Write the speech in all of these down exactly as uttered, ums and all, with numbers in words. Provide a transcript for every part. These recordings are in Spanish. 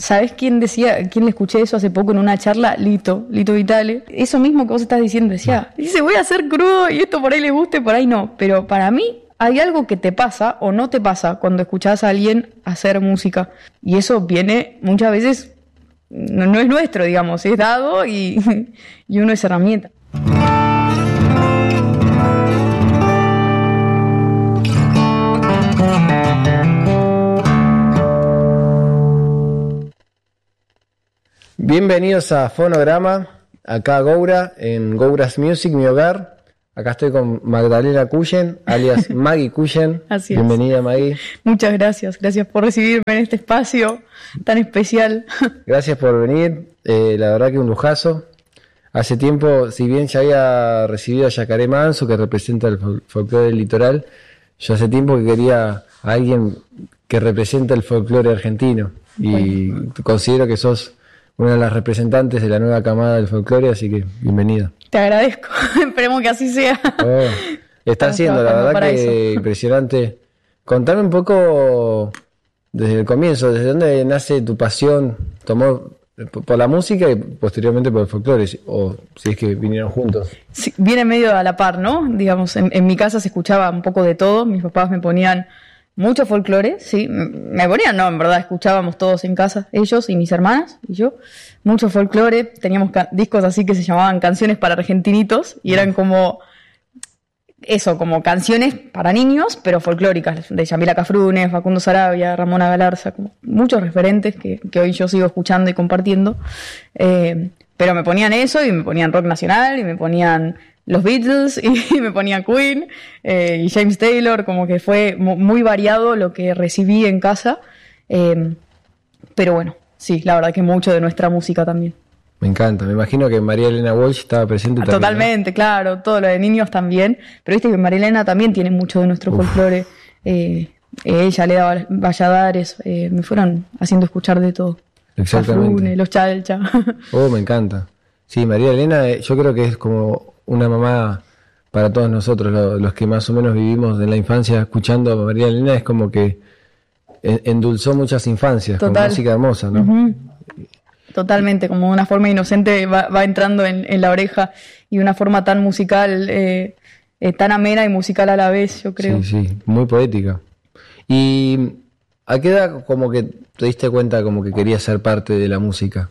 ¿Sabés quién decía, quién le escuché eso hace poco en una charla? Lito, Lito Vitale. Eso mismo que vos estás diciendo, decía, dice, voy a hacer crudo y esto por ahí le guste, por ahí no. Pero para mí hay algo que te pasa o no te pasa cuando escuchás a alguien hacer música. Y eso viene muchas veces, no, no es nuestro, digamos, es dado y, y uno es herramienta. Bienvenidos a Fonograma, acá Goura, en Goura's Music, mi hogar. Acá estoy con Magdalena Cullen, alias Maggie Cullen. Así es. Bienvenida, Maggie. Muchas gracias, gracias por recibirme en este espacio tan especial. Gracias por venir, eh, la verdad que un lujazo. Hace tiempo, si bien ya había recibido a Yacaré Manso, que representa el fol- folclore del litoral, yo hace tiempo que quería a alguien que represente el folclore argentino. Y bueno, considero que sos una de las representantes de la nueva camada del folclore, así que bienvenida. Te agradezco, esperemos que así sea. Oh, está siendo, la verdad que eso. Impresionante. Contame un poco desde el comienzo, desde dónde nace tu pasión, tomó por la música y posteriormente por el folclore, o si es que vinieron juntos. Sí, viene medio a la par, ¿no? Digamos, en, en mi casa se escuchaba un poco de todo, mis papás me ponían mucho folclore, sí, me ponían, no, en verdad, escuchábamos todos en casa, ellos y mis hermanas y yo, mucho folclore, teníamos ca- discos así que se llamaban Canciones para Argentinitos, y eran como, eso, como canciones para niños, pero folclóricas, de Yamila Cafrune, Facundo Sarabia, Ramona Galarza, como muchos referentes que, que hoy yo sigo escuchando y compartiendo, eh, pero me ponían eso, y me ponían rock nacional, y me ponían los Beatles, y me ponían Queen, eh, y James Taylor, como que fue muy variado lo que recibí en casa, eh, pero bueno, sí, la verdad que mucho de nuestra música también. Me encanta, me imagino que María Elena Walsh estaba presente también. Totalmente, ¿no? Claro, todo lo de niños también, pero viste que María Elena también tiene mucho de nuestro Uf. folclore, eh, ella, Leda Valladares, eh, me fueron haciendo escuchar de todo. Exactamente. Cafrune, los Chalcha. Oh, me encanta. Sí, María Elena, yo creo que es como una mamá para todos nosotros, lo, los que más o menos vivimos de la infancia escuchando a María Elena, es como que endulzó muchas infancias. Total. Con música hermosa, ¿no? Uh-huh. Totalmente, como una forma inocente va, va entrando en, en la oreja, y una forma tan musical, eh, eh, tan amena y musical a la vez, yo creo. Sí, sí, muy poética. ¿Y a qué edad como que te diste cuenta como que querías ser parte de la música?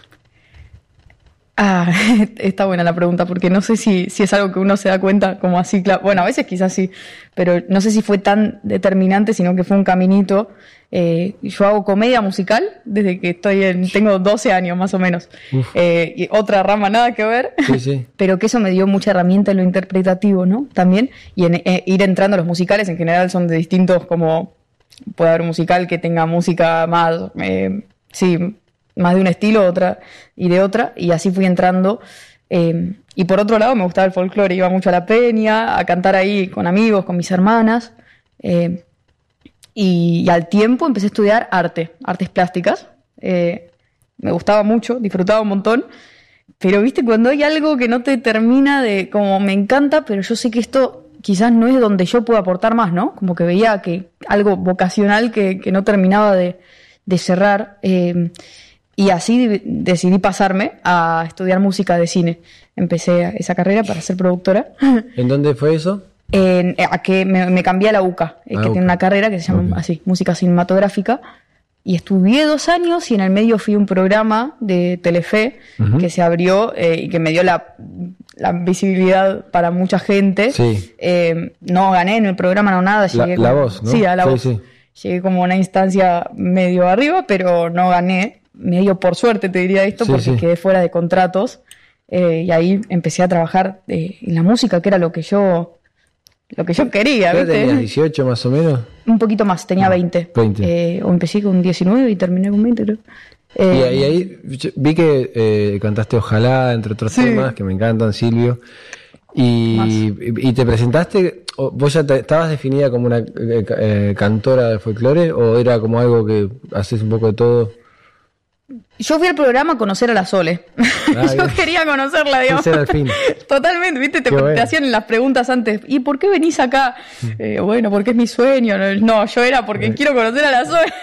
Ah, está buena la pregunta, porque no sé si, si es algo que uno se da cuenta como así, claro. Bueno, a veces quizás sí, pero no sé si fue tan determinante, sino que fue un caminito. Eh, yo hago comedia musical desde que estoy en, tengo doce años más o menos, eh, y otra rama nada que ver, sí, sí. Pero que eso me dio mucha herramienta en lo interpretativo, ¿no? También, y en eh, ir entrando a los musicales en general son de distintos, como puede haber un musical que tenga música más, eh, sí, más de un estilo, otra y de otra, y así fui entrando. Eh, y por otro lado me gustaba el folclore, iba mucho a la peña, a cantar ahí con amigos, con mis hermanas, eh, y, y al tiempo empecé a estudiar arte, artes plásticas. Eh, me gustaba mucho, disfrutaba un montón, pero viste, cuando hay algo que no te termina de, como me encanta, pero yo sé que esto quizás no es donde yo puedo aportar más, ¿no? Como que veía que algo vocacional que, que no terminaba de, de cerrar. Eh, Y así decidí pasarme a estudiar música de cine. Empecé esa carrera para ser productora. ¿En dónde fue eso? En, a que me, me cambié a la U C A, eh, ah, que U C A. tiene una carrera que se llama okay. así, música cinematográfica. Y estudié dos años y en el medio fui a un programa de Telefe uh-huh. que se abrió eh, y que me dio la, la visibilidad para mucha gente. Sí. Eh, no gané en el programa, no nada. Llegué la, como, la voz, ¿no? Sí, a la sí, voz. Sí. Llegué como a una instancia medio arriba, pero no gané. Medio por suerte te diría esto, sí, porque sí. quedé fuera de contratos, eh, y ahí empecé a trabajar eh, en la música, que era lo que yo lo que yo quería. ¿Viste? ¿Tenías dieciocho más o menos? Un poquito más, tenía no, veinte. veinte. Eh, o empecé con diecinueve y terminé con veinte, creo. Eh, y, y ahí vi que eh, cantaste Ojalá, entre otros sí. temas que me encantan, Silvio. Y, y te presentaste, ¿vos ya te, estabas definida como una eh, cantora de folclore o era como algo que haces un poco de todo? Yo fui al programa a conocer a la Sole. Ah, yo bien. Quería conocerla, digamos. Ese era el fin. Totalmente, ¿viste? Te, bueno. te hacían las preguntas antes. ¿Y por qué venís acá? Eh, bueno, porque es mi sueño. No, yo era porque bueno. quiero conocer a la Sole.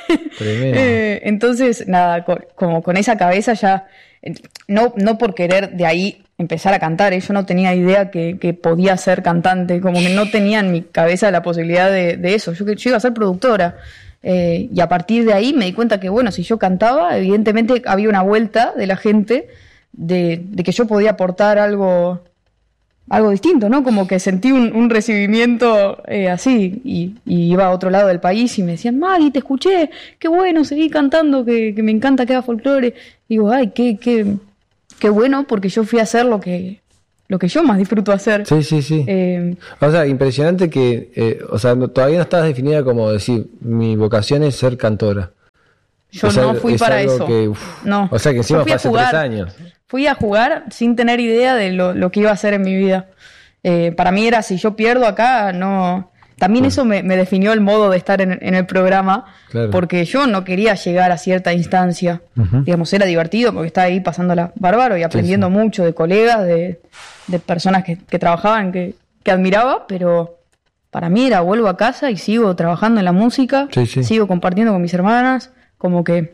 eh, entonces, nada, con, como con esa cabeza ya... No, no por querer de ahí empezar a cantar. ¿eh? Yo no tenía idea que, que podía ser cantante. Como que no tenía en mi cabeza la posibilidad de, de eso. Yo, yo iba a ser productora. Eh, y a partir de ahí me di cuenta que, bueno, si yo cantaba, evidentemente había una vuelta de la gente de, de que yo podía aportar algo algo distinto, ¿no? Como que sentí un, un recibimiento eh, así y, y iba a otro lado del país y me decían, Mari, te escuché, qué bueno, seguí cantando, que, que me encanta que haga folclore. Y digo, ay, qué, qué, qué bueno, porque yo fui a hacer lo que... lo que yo más disfruto hacer. Sí, sí, sí. Eh, o sea, impresionante que, eh, o sea, no, todavía no estás definida como decir, mi vocación es ser cantora. Yo o sea, no fui para eso. Que, uf, no. O sea, que encima fue hace jugar, tres años. Fui a jugar sin tener idea de lo, lo que iba a hacer en mi vida. Eh, para mí era, si yo pierdo acá, no... También claro. eso me, me definió el modo de estar en, en el programa, claro. porque yo no quería llegar a cierta instancia. Uh-huh. Digamos, era divertido porque estaba ahí pasándola bárbaro y aprendiendo sí, sí. mucho de colegas, de, de personas que, que trabajaban, que, que admiraba, pero para mí era, vuelvo a casa y sigo trabajando en la música, sí, sí. sigo compartiendo con mis hermanas, como que...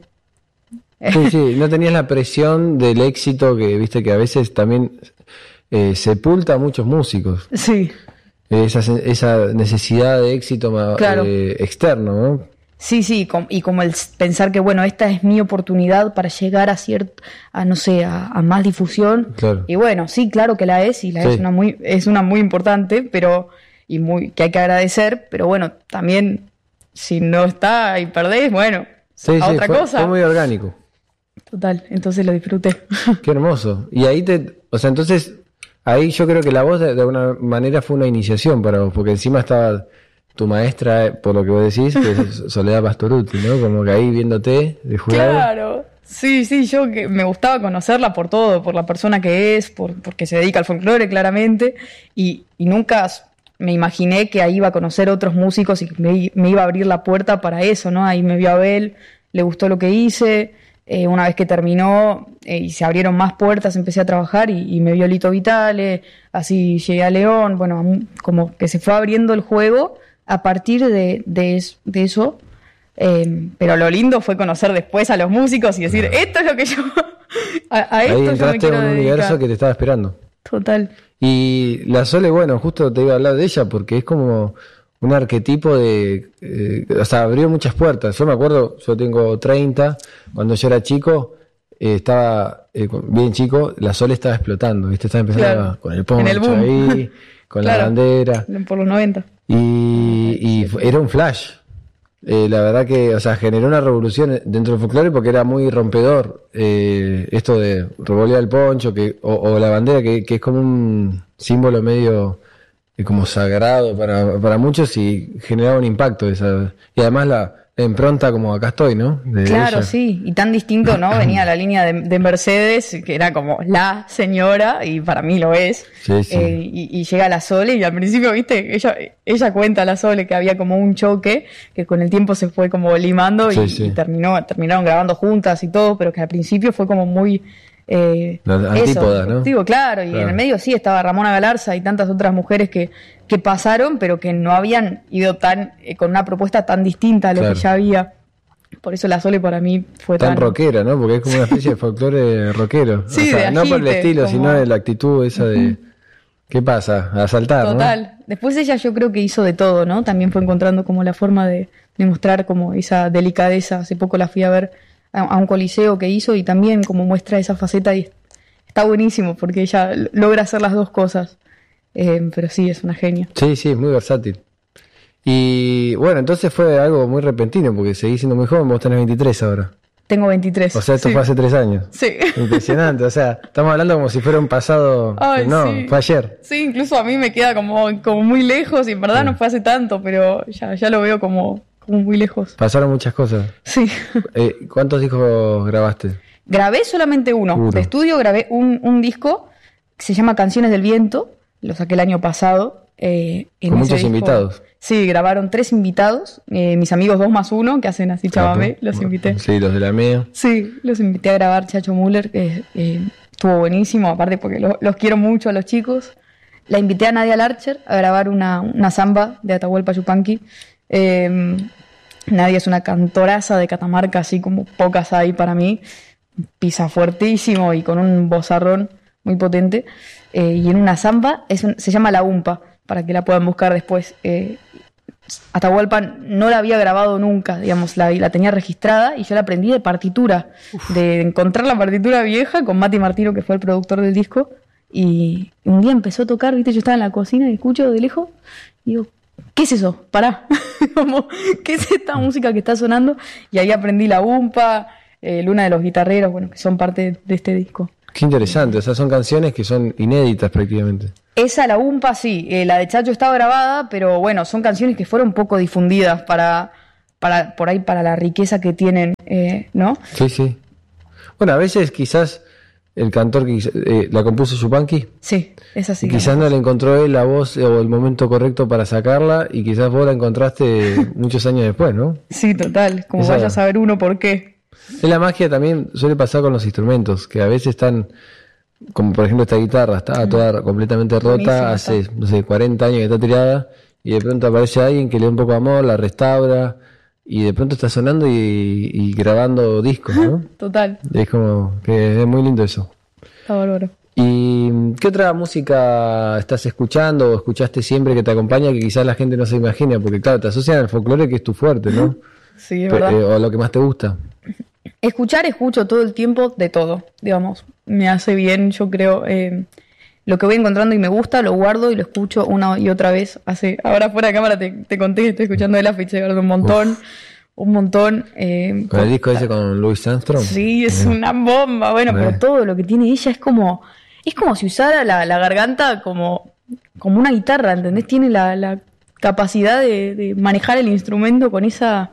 Sí, sí, no tenías la presión del éxito que, viste, que a veces también eh, sepulta a muchos músicos. Sí. Esa, esa necesidad de éxito claro. eh, externo, ¿no? Sí, sí, y como el pensar que, bueno, esta es mi oportunidad para llegar a cierto, a no sé, a, a más difusión. Claro. Y bueno, sí, claro que la es, y la sí. es una muy, es una muy importante, pero, y muy, que hay que agradecer, pero bueno, también, si no está y perdés, bueno, sí, a sí, otra fue, cosa. Fue muy orgánico. Total, entonces lo disfruté. Qué hermoso. Y ahí te, o sea, entonces... Ahí yo creo que la voz de, de alguna manera fue una iniciación para vos, porque encima estaba tu maestra, por lo que vos decís, que es Soledad Pastorutti, ¿no? Como que ahí viéndote de jurado. Claro, sí, sí, yo que me gustaba conocerla por todo, por la persona que es, por porque se dedica al folclore claramente, y, y nunca me imaginé que ahí iba a conocer otros músicos y me, me iba a abrir la puerta para eso, ¿no? Ahí me vio Abel, le gustó lo que hice. Eh, una vez que terminó eh, y se abrieron más puertas, empecé a trabajar y, y me vio Lito Vitale, así llegué a León, bueno, como que se fue abriendo el juego a partir de, de, es, de eso, eh, pero lo lindo fue conocer después a los músicos y decir, claro. esto es lo que yo, a, a esto ahí entraste yo me quiero en un dedicar. universo que te estaba esperando. Total. Y la Sole, bueno, justo te iba a hablar de ella porque es como... un arquetipo de... Eh, o sea, abrió muchas puertas. Yo me acuerdo, yo tengo treinta, cuando yo era chico, eh, estaba eh, bien chico, la Sole estaba explotando, ¿viste? Estaba empezando claro. a, con el poncho el ahí, con claro. la bandera. Por los noventa. Y, y era un flash. Eh, la verdad que, o sea, generó una revolución dentro del folclore porque era muy rompedor. Eh, esto de revolear el poncho que o, o la bandera, que, que es como un símbolo medio... como sagrado para, para muchos y generaba un impacto esa, y además la, la impronta como acá estoy, ¿no? De claro, ella. Sí, y tan distinto, ¿no? Venía la línea de, de Mercedes, que era como la señora, y para mí lo es, sí, sí. Eh, y, y llega la Sole, y al principio, viste, ella, ella cuenta a la Sole que había como un choque, que con el tiempo se fue como limando sí, y, sí. y terminó, terminaron grabando juntas y todo, pero que al principio fue como muy... Eh, antípoda, ¿no? Digo, claro, y claro. en el medio sí estaba Ramona Galarza y tantas otras mujeres que, que pasaron, pero que no habían ido tan eh, con una propuesta tan distinta a lo claro. que ya había. Por eso la Sole para mí fue tan... Tan rockera, ¿no? Porque es como una especie de folclore rockero. Sí, o sea, de no por el estilo, como... sino de la actitud esa uh-huh. de... ¿Qué pasa? A saltar, Total. ¿no? Después ella yo creo que hizo de todo, ¿no? También fue encontrando como la forma de, de mostrar como esa delicadeza. Hace poco la fui a ver a un coliseo que hizo y también como muestra esa faceta y está buenísimo porque ella logra hacer las dos cosas, eh, pero sí, es una genia. Sí, sí, es muy versátil. Y bueno, entonces fue algo muy repentino porque seguís siendo muy joven, vos tenés veintitrés ahora. Tengo veintitrés. O sea, esto sí. fue hace tres años. Sí. Impresionante, o sea, estamos hablando como si fuera un pasado... Ay, no, sí. fue ayer. Sí, incluso a mí me queda como, como muy lejos y en verdad sí. no fue hace tanto, pero ya, ya lo veo como... como muy lejos. Pasaron muchas cosas. Sí. Eh, ¿Cuántos discos grabaste? Grabé solamente uno. uno. De estudio grabé un, un disco que se llama Canciones del Viento. Lo saqué el año pasado. Eh, en Con ese muchos disco. invitados. Sí, grabaron tres invitados, eh, mis amigos dos más uno, que hacen así chamamé, los invité. Sí, los de la M E A. Sí, los invité a grabar Chacho Müller, que eh, estuvo buenísimo, aparte porque lo- los quiero mucho a los chicos. La invité a Nadia Larcher a grabar una, una samba de Atahualpa Yupanqui. Eh, Nadia es una cantoraza de Catamarca, así como pocas hay para mí. Pisa fuertísimo y con un vozarrón muy potente. Eh, y en una samba es un- se llama La Umpa, para que la puedan buscar después. Eh, Atahualpa no la había grabado nunca, digamos, la, la tenía registrada y yo la aprendí de partitura, de encontrar la partitura vieja con Mati Martino, que fue el productor del disco, y un día empezó a tocar, viste, yo estaba en la cocina y escucho de lejos, y digo, ¿qué es eso? Pará, como, ¿qué es esta música que está sonando? Y ahí aprendí la umpa, eh, Luna de los Guitarreros, bueno, que son parte de este disco. Qué interesante, o sea, son canciones que son inéditas prácticamente. Esa, la umpa, sí. Eh, la de Chacho estaba grabada, pero bueno, son canciones que fueron poco difundidas para, para por ahí, para la riqueza que tienen, eh, ¿no? Sí, sí. Bueno, a veces quizás el cantor que eh, la compuso Yupanqui, Sí, es así. y quizás no le encontró él la voz o el momento correcto para sacarla, y quizás vos la encontraste muchos años después, ¿no? Sí, total. Como Esa- vaya a saber uno por qué. Es la magia también, suele pasar con los instrumentos, que a veces están, como por ejemplo esta guitarra, está toda completamente rota, Buenísima hace, está. no sé, cuarenta años que está tirada, y de pronto aparece alguien que le da un poco de amor, la restaura, y de pronto está sonando y, y grabando discos, ¿no? Total. Y es como que es muy lindo eso. Está bárbaro. ¿Y qué otra música estás escuchando o escuchaste siempre que te acompaña que quizás la gente no se imagina? Porque claro, te asocian al folclore, que es tu fuerte, ¿no? Sí, es Pe- verdad. eh, o lo que más te gusta. Escuchar, escucho todo el tiempo de todo, digamos. Me hace bien, yo creo. eh, lo que voy encontrando y me gusta, lo guardo y lo escucho una y otra vez. Hace, ahora fuera de cámara te, te conté que estoy escuchando el Fitzgerald un montón. Un montón. eh, Con el disco ese con Louis Armstrong. Sí, es Eh, una bomba. Bueno, Eh. pero todo lo que tiene ella es como. Es como si usara la, la garganta como, como una guitarra, ¿entendés? Tiene la, la capacidad de, de manejar el instrumento con esa.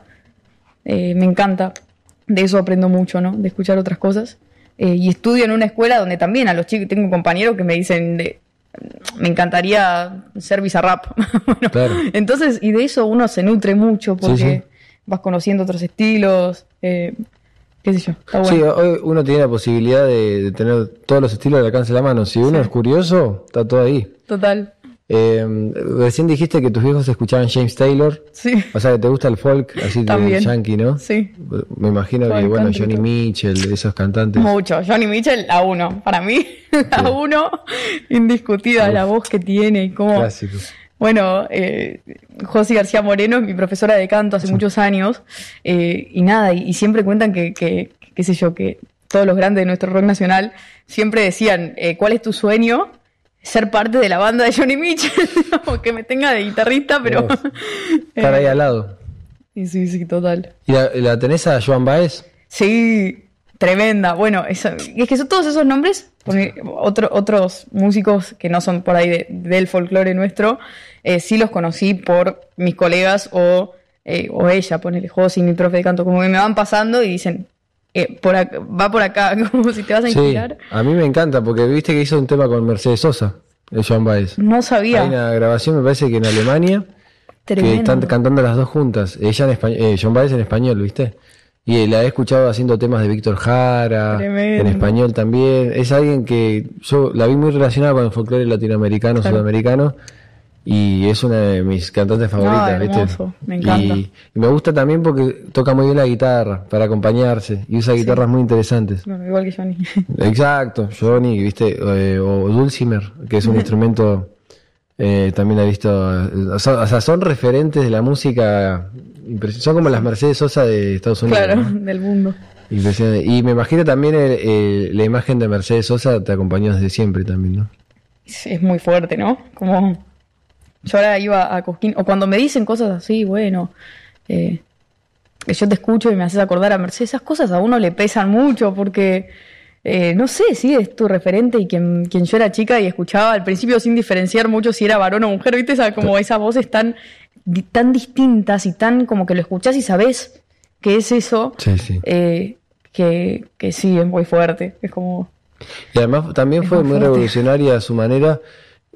eh, me encanta. De eso aprendo mucho, ¿no? De escuchar otras cosas. Eh, y estudio en una escuela donde también a los chicos. Tengo compañeros que me dicen. De, me encantaría ser bizarrap. Bueno, Claro. entonces, y de eso uno se nutre mucho porque Sí, sí. vas conociendo otros estilos. Eh, qué sé yo, está bueno. Sí, hoy uno tiene la posibilidad de, de tener todos los estilos al alcance de la mano. Si uno Sí. es curioso, está todo ahí. Total. Eh, recién dijiste que tus viejos escuchaban James Taylor. Sí, O sea, que te gusta el folk, así de También. yankee, ¿no? sí. Me imagino Todo que, el bueno, country, Johnny todo. Mitchell, esos cantantes. Mucho. Johnny Mitchell, la uno. Para mí, la uno, indiscutida, la voz que tiene y cómo. Clásico. Bueno, eh, José García Moreno es mi profesora de canto hace muchos años. eh, y nada, y, y siempre cuentan que, que, qué sé yo, que todos los grandes de nuestro rock nacional siempre decían, eh, ¿cuál es tu sueño? Ser parte de la banda de Johnny Mitchell, como que me tenga de guitarrista, pero... Vos, Estar ahí al lado. Y sí, sí, total. ¿Y la, la tenés a Joan Baez? Sí, tremenda. Bueno, esa- es que son todos esos nombres, porque otro- otros músicos que no son por ahí de- del folclore nuestro, eh, sí los conocí por mis colegas o, eh, o ella, ponele Josi, mi profe de canto, como que me van pasando y dicen, eh, por ac- va por acá, como si te vas a Sí, inspirar. a mí me encanta, porque viste que hizo un tema con Mercedes Sosa, el Joan Baez. No Hay sabía. una grabación, me parece que en Alemania, que Tremendo. están cantando las dos juntas. Ella en español, eh, Joan Baez en español, ¿viste? Y la he escuchado haciendo temas de Víctor Jara, Tremendo. en español también. Es alguien que yo la vi muy relacionada con el folclore latinoamericano, Claro. sudamericano, y es una de mis cantantes favoritas, ¿viste? hermoso, me encanta. Y, y me gusta también porque toca muy bien la guitarra para acompañarse, y usa guitarras muy interesantes. Bueno, igual que Johnny. Exacto, Johnny, ¿viste? Eh, o Dulcimer, que es un instrumento, eh, también he visto, eh, son- o sea, son referentes de la música, impresi- son como las Mercedes Sosa de Estados Unidos. Claro, ¿no? del mundo. Impresionante. Y me imagino también el- el- la imagen de Mercedes Sosa te acompañó desde siempre también, ¿no? Es, es muy fuerte, ¿no? Como yo ahora iba a Cosquín, o cuando me dicen cosas así, bueno, eh, que yo te escucho y me haces acordar a Mercedes, esas cosas a uno le pesan mucho porque, eh, no sé, sí, es tu referente y quien, quien yo era chica y escuchaba al principio sin diferenciar mucho si era varón o mujer, ¿viste? Esa, como esas voces tan, di- tan distintas y tan como que lo escuchás y sabés que es eso, Sí, sí. eh, que, que sí, es muy fuerte, es como... Y además también Es fue muy muy fuerte. revolucionaria a su manera.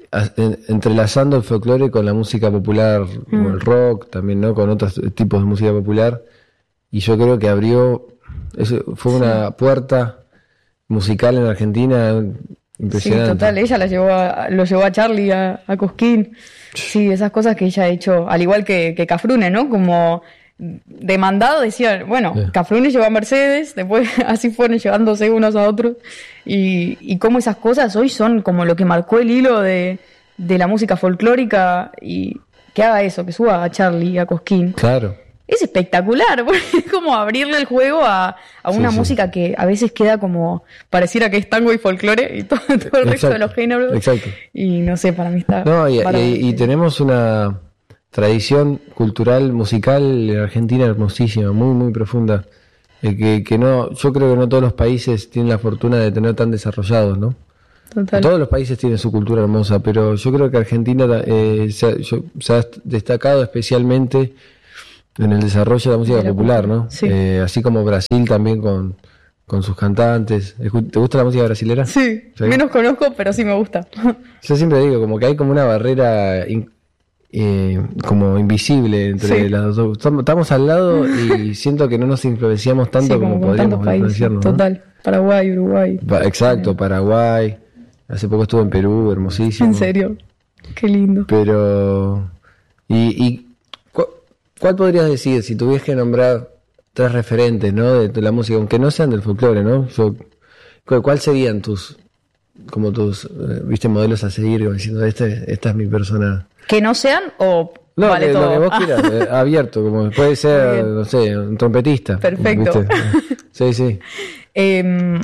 en, entrelazando el folclore con la música popular, mm. con el rock, también, ¿no? Con otros tipos de música popular. Y yo creo que abrió, eso fue una sí. puerta musical en Argentina impresionante. Sí, total, ella la llevó a, lo llevó a Charlie, a, a Cosquín. Sí, esas cosas que ella ha hecho, al igual que, que Cafrune, ¿no? Como demandado decían, bueno, sí. Cafrune llevó a Mercedes, después así fueron llevándose unos a otros, y, y cómo esas cosas hoy son como lo que marcó el hilo de, de la música folclórica, y que haga eso, que suba a Charlie, a Cosquín. Claro. Es espectacular, porque es como abrirle el juego a, a una sí, música sí. que a veces queda como, pareciera que es tango y folclore y todo, todo el exacto, resto de los géneros. Exacto. Y no sé, para mí está... No, y, y, y tenemos una tradición cultural, musical en Argentina hermosísima, muy, muy profunda. Eh, que, que no, yo creo que no todos los países tienen la fortuna de tener tan desarrollados, ¿no? Total. Todos los países tienen su cultura hermosa, pero yo creo que Argentina eh, se, ha, yo, se ha destacado especialmente en el desarrollo de la música la popular, cultura. ¿no? Sí. Eh, así como Brasil también con, con sus cantantes. ¿Te gusta la música brasilera? Sí, ¿sí? Menos conozco, pero sí me gusta. Yo siempre digo, como que hay como una barrera in, eh, como invisible entre sí. las dos. Estamos al lado y siento que no nos influenciamos tanto sí, como, como podríamos influenciarnos. Total, ¿no? Paraguay, Uruguay. Pa- exacto, Paraguay. Hace poco estuve en Perú, hermosísimo. ¿En serio? Qué lindo. Pero... y, y ¿cuál podrías decir, si tuvieras que nombrar tres referentes, ¿no? de, de la música, aunque no sean del folclore, ¿no? Yo, ¿cuál serían tus, como tus, eh, viste, modelos a seguir, como diciendo, este, esta es mi persona? ¿Que no sean o no, vale que, todo? Lo que vos quieras, eh, abierto, como puede ser, no sé, un trompetista. Perfecto. ¿Viste? Sí, sí. eh,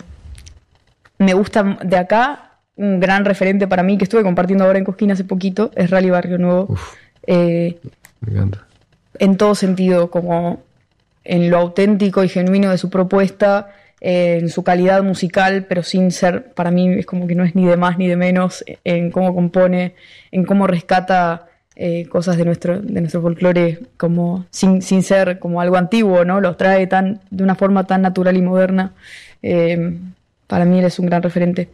me gusta de acá, un gran referente para mí, que estuve compartiendo ahora en Cosquín hace poquito, es Rally Barrio Nuevo. Uf, eh, me encanta. En todo sentido, como en lo auténtico y genuino de su propuesta, eh, en su calidad musical, pero sin ser, para mí es como que no es ni de más ni de menos, en cómo compone, en cómo rescata eh, cosas de nuestro, de nuestro folclore, como sin, sin ser como algo antiguo, ¿no? Los trae tan, de una forma tan natural y moderna. Eh, para mí él es un gran referente.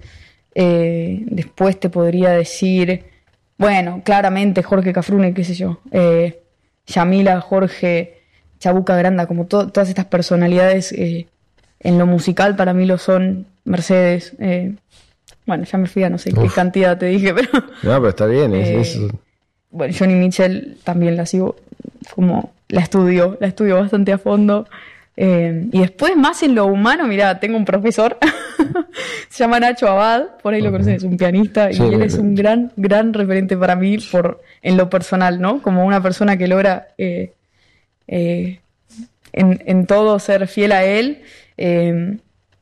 Eh, después te podría decir, bueno, claramente Jorge Cafrune, qué sé yo, eh, Yamila, Jorge, Chabuca Granda, como to- todas estas personalidades eh, en lo musical para mí lo son. Mercedes, eh, bueno, ya me fui a no sé Uf. qué cantidad te dije, pero... No, pero está bien, es, eh, es... Bueno, Johnny Mitchell también la sigo, como la estudio, la estudio bastante a fondo. Eh, y después más en lo humano, mirá, tengo un profesor, se llama Nacho Abad, por ahí lo conocen, es un pianista, sí, y él es un gran, gran referente para mí por en lo personal, ¿no? Como una persona que logra eh, eh, en, en todo ser fiel a él eh,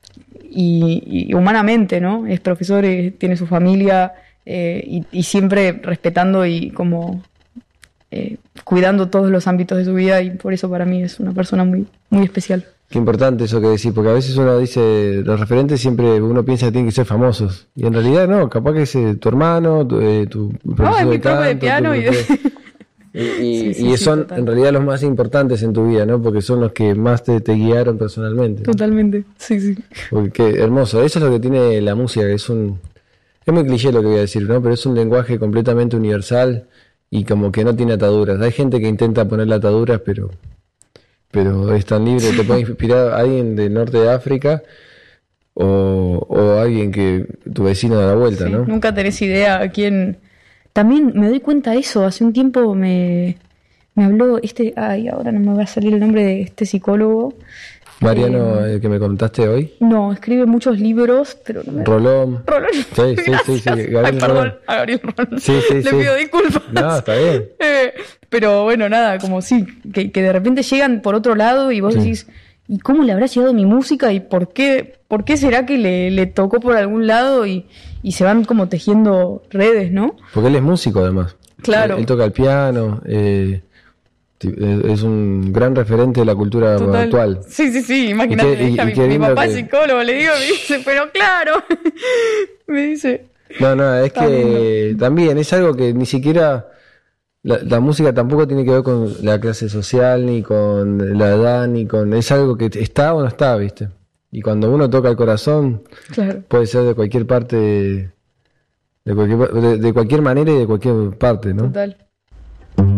y, y humanamente, ¿no? Es profesor, eh, tiene su familia eh, y, y siempre respetando y como... Eh, cuidando todos los ámbitos de su vida, y por eso para mí es una persona muy, muy especial. Qué importante eso que decís, porque a veces uno dice, los referentes siempre uno piensa que tienen que ser famosos, y en realidad no, capaz que es eh, tu hermano, tu, eh, tu profesor no, es mi de canto, de piano y, de... y, y, sí, sí, y sí, son total. En realidad los más importantes en tu vida, ¿no? Porque son los que más te, te guiaron personalmente. Totalmente, ¿no? Sí, sí. Porque qué hermoso, eso es lo que tiene la música, que es un, es muy cliché lo que voy a decir, ¿no? Pero es un lenguaje completamente universal. Y como que no tiene ataduras. Hay gente que intenta ponerle ataduras, pero pero es tan libre. Te puede inspirar a alguien del norte de África o, o alguien que tu vecino da la vuelta, sí, ¿no? Nunca tenés idea a quién... También me doy cuenta de eso. Hace un tiempo me, me habló este... Ay, ahora no me va a salir el nombre de este psicólogo. Mariano, eh, el que me contaste hoy. No, escribe muchos libros, pero no me... Rolón. Rolón. Sí, sí, sí, sí. Gabriel Ay, perdón, Rolón. a Gabriel Rolón. Sí, sí, Le sí. pido disculpas. No, está bien. Eh, pero bueno, nada, como sí, que, que de repente llegan por otro lado y vos sí. decís, ¿y cómo le habrá llegado mi música? ¿Y por qué, por qué será que le, le tocó por algún lado? Y, y se van como tejiendo redes, ¿no? Porque él es músico, además. Claro. Él, él toca el piano, eh... es un gran referente de la cultura Total. actual. Sí, sí, sí, imagínate, y que, y, mi, y mi papá que... es psicólogo, le digo, me dice, pero claro, me dice. No, no, es que lindo. También es algo que ni siquiera, la, la música tampoco tiene que ver con la clase social, ni con la edad, ni con, es algo que está o no está, ¿viste? Y cuando uno toca el corazón, claro. puede ser de cualquier parte de, de cualquier, de, de cualquier manera y de cualquier parte, ¿no? Total.